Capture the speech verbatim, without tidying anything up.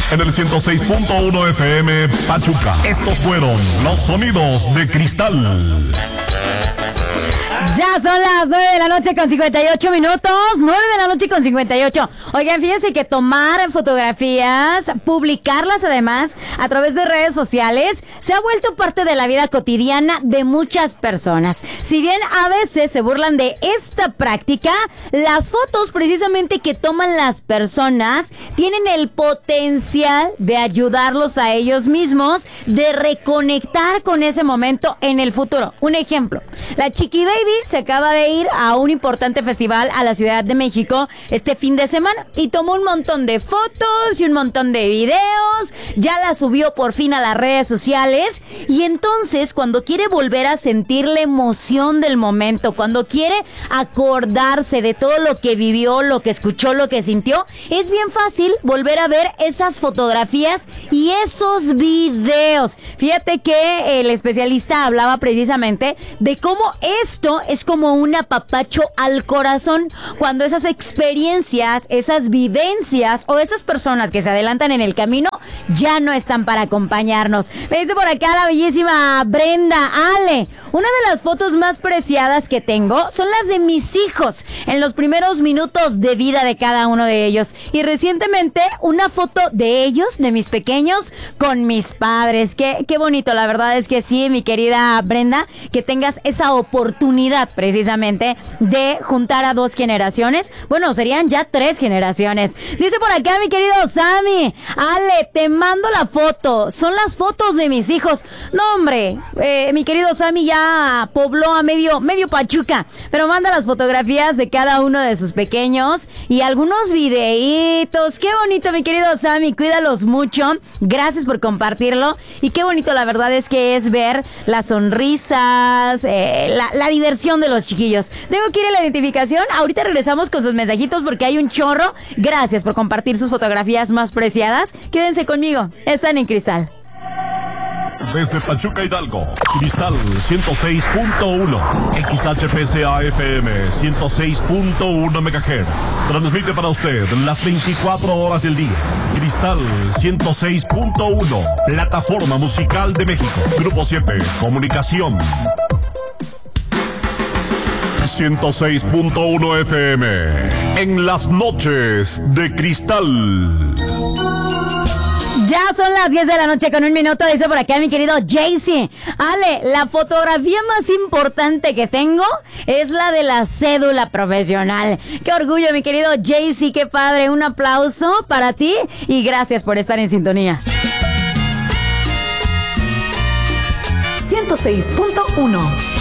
en el ciento seis punto uno F M Pachuca. Estos fueron los sonidos de Cristal. Ya son las nueve de la noche con cincuenta y ocho minutos. nueve de la noche con cincuenta y ocho. Oigan, fíjense que tomar fotografías, publicarlas además a través de redes sociales, se ha vuelto parte de la vida cotidiana de muchas personas. Si bien a veces se burlan de esta práctica, las fotos precisamente que toman las personas tienen el potencial de ayudarlos a ellos mismos, de reconectar con ese momento en el futuro. Un ejemplo, la Chiqui Baby se acaba de ir a un importante festival a la Ciudad de México este fin de semana y tomó un montón de fotos y un montón de videos, ya la subió por fin a las redes sociales y entonces cuando quiere volver a sentir la emoción del momento, cuando quiere acordarse de todo lo que vivió, lo que escuchó, lo que sintió, es bien fácil volver a ver esas fotografías y esos videos. Fíjate que el especialista hablaba precisamente de cómo esto es como un apapacho al corazón cuando esas experiencias, esas vivencias o esas personas que se adelantan en el camino ya no están para acompañarnos. Me dice por acá la bellísima Brenda: Ale, una de las fotos más preciadas que tengo son las de mis hijos en los primeros minutos de vida de cada uno de ellos, y recientemente una foto de ellos, de mis pequeños, con mis padres. Qué, qué bonito, la verdad es que sí, mi querida Brenda, que tengas esa oportunidad precisamente de juntar a dos generaciones. Bueno, serían ya tres generaciones. Dice por acá mi querido Sammy: Ale, te mando la foto, son las fotos de mis hijos. No, hombre, eh, mi querido Sammy ya pobló a medio, medio Pachuca, pero manda las fotografías de cada uno de sus pequeños y algunos videitos. Qué bonito, mi querido Sammy, cuídalos mucho, gracias por compartirlo, y qué bonito la verdad es que es ver las sonrisas, eh, la, la diversión de los chiquillos. Tengo que ir a la identificación, ahorita regresamos con sus mensajitos porque hay un chorro. Gracias por compartir sus fotografías más preciadas. Quédense conmigo, están en Cristal. Desde Pachuca, Hidalgo, Cristal ciento seis punto uno, X H P C A F M ciento seis punto uno megahertz. Transmite para usted las veinticuatro horas del día. Cristal ciento seis punto uno, plataforma musical de México. Grupo siete, comunicación. ciento seis punto uno F M, en las noches de Cristal. Ya son las diez de la noche con un minuto, dice por acá mi querido Jaycee: Ale, la fotografía más importante que tengo es la de la cédula profesional. Qué orgullo, mi querido Jaycee, qué padre. Un aplauso para ti y gracias por estar en sintonía. ciento seis punto uno